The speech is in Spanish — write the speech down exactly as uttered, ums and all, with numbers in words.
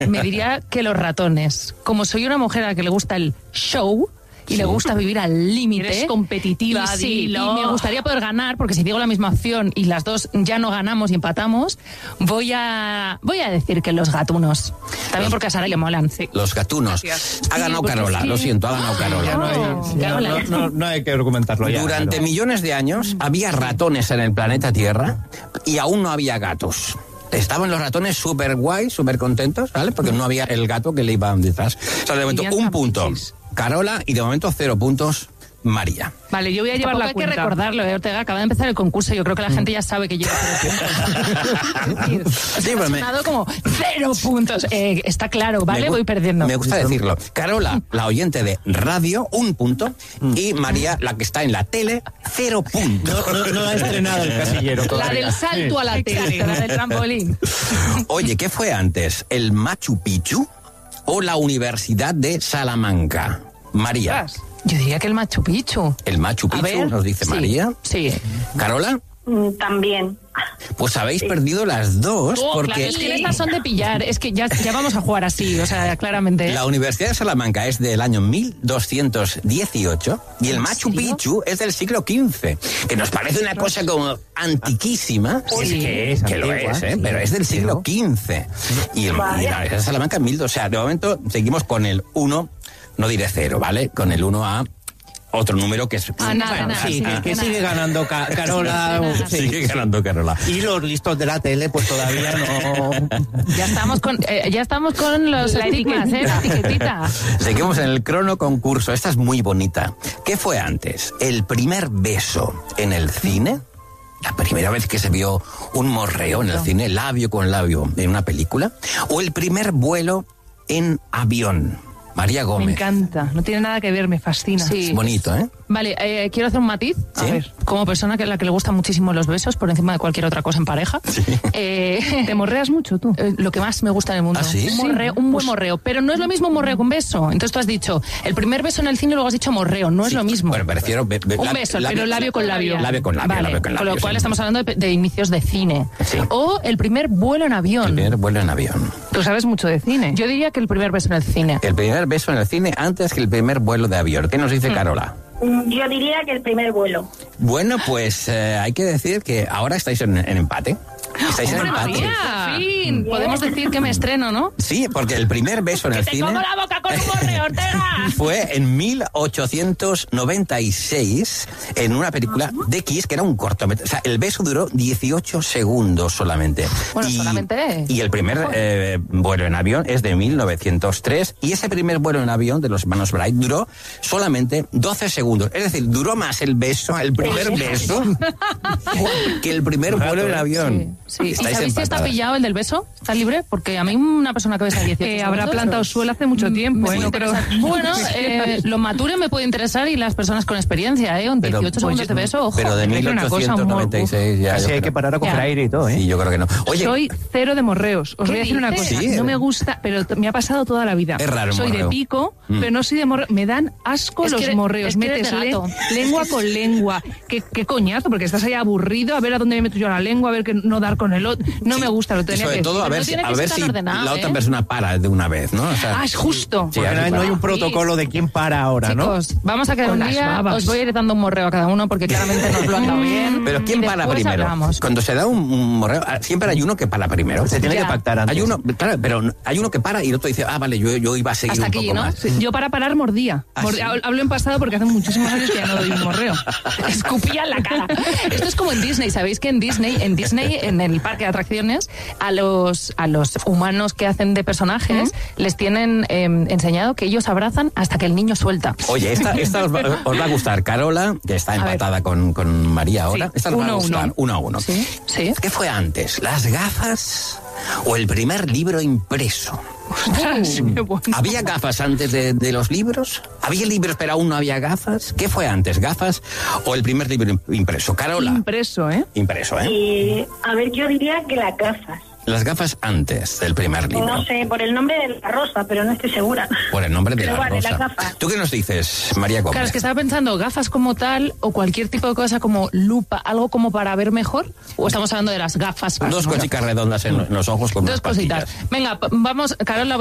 me diría que los ratones. Como soy una mujer a la que le gusta el show y sí. le gusta vivir al límite. Eres competitiva, y, sí, dilo. y me gustaría poder ganar, porque si digo la misma opción y las dos ya no ganamos y empatamos, voy a voy a decir que los gatunos. También los, porque a Sara le molan. Sí. Los gatunos. Gracias. Ha ganado sí, Carola, sí. lo siento, ha ganado Carola. Ya no hay, ya no, no, no hay que argumentarlo ya. Durante pero... millones de años había ratones en el planeta Tierra y aún no había gatos. Estaban los ratones súper guay, súper contentos, ¿vale? Porque no había el gato que le iba detrás. O sea, de momento, un punto Carola y de momento cero puntos María. Vale, yo voy a llevar la hay cuenta. Hay que recordarlo, ¿eh, Ortega? Acaba de empezar el concurso. Yo creo que la gente ya sabe que lleva cero puntos. Sí, pues me... ha sonado como cero puntos. Eh, está claro, ¿vale? Voy perdiendo. Me gusta decirlo. Carola, la oyente de radio, un punto. Y María, la que está en la tele, cero puntos. No, no, no ha estrenado el casillero todavía. La del salto a la tele, la del trampolín. Oye, ¿qué fue antes? ¿El Machu Picchu o la Universidad de Salamanca? María. Yo diría que el Machu Picchu. El Machu Picchu, nos dice sí, María. Sí. ¿Carola? Mm, también. Pues habéis sí. perdido las dos, oh, porque... Claro, es que estas son de pillar, es que ya, ya vamos a jugar así, o sea, claramente. La Universidad de Salamanca es del año mil doscientos dieciocho y el Machu serio? Picchu es del siglo quince, que nos parece una cosa como antiquísima. Sí, sí, que es, que antigua, lo es, ¿eh? Sí. Pero es del siglo quince. Y, el, y la Universidad de Salamanca en mil dos. O sea, de momento seguimos con el uno, no diré cero, ¿vale? Con el uno a... otro número que es... Ah, nada, nada, sí, nada, que, que nada. sigue ganando ca Carola. Sí, sí, sigue ganando Carola. Y los listos de la tele, pues todavía no... Ya estamos con, eh, ya estamos con los estigmas, ¿eh? La etiquetita. Seguimos en el crono concurso. Esta es muy bonita. ¿Qué fue antes? ¿El primer beso en el cine? La primera vez que se vio un morreo en el cine, labio con labio, en una película. ¿O el primer vuelo en avión? María Gómez. Me encanta, no tiene nada que ver, me fascina. Sí. Es bonito, ¿eh? Vale, eh, quiero hacer un matiz. ¿Sí? A ver, como persona que a la que le gustan muchísimo los besos, por encima de cualquier otra cosa en pareja. Sí. Eh, ¿Te morreas mucho tú? Eh, lo que más me gusta en el mundo. ¿Ah, sí? Un, morreo, un buen morreo. Pero no es lo mismo un morreo que un beso. Entonces tú has dicho, el primer beso en el cine y luego has dicho morreo. No Sí. es lo mismo. Bueno, prefiero... Be, be, un la, beso, labio, pero labio con labio. Labio con labio, vale, labio con labio. Con lo cual sí. estamos hablando de, de inicios de cine. Sí. O el primer vuelo en avión. El primer vuelo en avión. Tú sabes mucho de cine. Yo diría que el primer beso en el cine. El primer beso en el cine antes que el primer vuelo de avión. ¿Qué nos dice Mm. Carola? Yo diría que el primer vuelo. Bueno, pues eh, hay que decir que ahora estáis en, en empate. Estáis en ¡Hombre, empate. María! Por fin, podemos decir que me estreno, ¿no? Sí, porque el primer beso en el ¡Te cine como la boca con un morreo, Ortega! fue en mil ochocientos noventa y seis en una película de Kiss que era un cortometraje. O sea, el beso duró dieciocho segundos solamente. Bueno, y, solamente... Y el primer eh, vuelo en avión es de mil novecientos tres y ese primer vuelo en avión de los hermanos Bright duró solamente doce segundos. Es decir, duró más el beso, el primer beso, que el primer vuelo en avión. Sí. ¿Y Estáis sabéis si está empatadas. pillado el del beso? ¿Está libre? Porque a mí una persona que besa dieciocho Eh, segundos, habrá plantado suelo hace mucho tiempo, me ¿eh? puede No creo... interesar. Bueno, eh, lo mature me puede interesar y las personas con experiencia, ¿eh? Un Pero- dieciocho segundos de beso, ojo. Pero de Hay que decir una cosa, mil ochocientos noventa y seis ya. Casi yo hay creo. que parar a coger Ya. aire y todo, ¿eh? Sí, yo creo que no. Oye, Soy cero de morreos. Os ¿Qué voy a decir una dices? cosa. Sí. No me gusta, pero t- me ha pasado toda la vida. Es raro el Soy morreo. de pico, Mm. pero no soy de morreo. Me dan asco Es que los eres- morreos. es que eres Metes de le- gato. lengua con lengua. ¿Qué, qué coñazo, porque estás ahí aburrido a ver a dónde me meto yo la lengua, a ver que no dar con el otro. No sí. me gusta, lo Y tenía sobre que todo decir. a ver, no si, tiene a que ver ser si tan ordenado, la otra ¿eh? persona para de una vez, ¿no? O sea, Ah, es justo. Sí, Porque así no, hay, no hay un para. protocolo de quién para ahora, ¿no? Chicos, vamos a quedar Con un las día, babas. os voy a ir dando un morreo a cada uno porque claramente nos lo han dado bien. Pero ¿quién Y para después primero? hablamos. Cuando se da un, un morreo, ah, siempre hay uno que para primero. Se tiene Ya. que pactar antes. Hay uno, claro, pero hay uno que para y el otro dice, ah, vale, yo, yo iba a seguir Hasta un aquí, poco ¿no? más. Sí, Yo para parar mordía. ¿Ah, Mord- sí? hab- Hablo en pasado porque hace muchísimos años que ya no doy un morreo. Escupía en la cara. Esto es como en Disney, ¿sabéis que en Disney, en Disney, en el parque de atracciones, a los a los humanos que hacen de personajes les tienen eh, enseñado que ellos abrazan hasta que el niño suelta. Oye, esta, esta os, va, os va a gustar. Carola, que está empatada con, con María ahora. Sí, Esta os va uno a a gustar. uno. Uno a uno. Sí, sí. ¿Qué fue antes? ¿Las gafas o el primer libro impreso? Ostras, qué bueno. ¿Había gafas antes de, de los libros? ¿Había libros pero aún no había gafas? ¿Qué fue antes, gafas o el primer libro impreso? Carola. Impreso, ¿eh? Impreso, ¿eh? Eh, a ver, yo diría que las gafas. Las gafas antes del primer libro. No sé, por el nombre de la rosa, pero no estoy segura. Por el nombre de Pero la vale, rosa. las gafas. ¿Tú qué nos dices, María Gómez? Claro, es que estaba pensando gafas como tal o cualquier tipo de cosa como lupa, algo como para ver mejor. O estamos hablando de las gafas. Dos cositas redondas en los ojos con Dos unas patillas. cositas. Venga, p- vamos, Carola.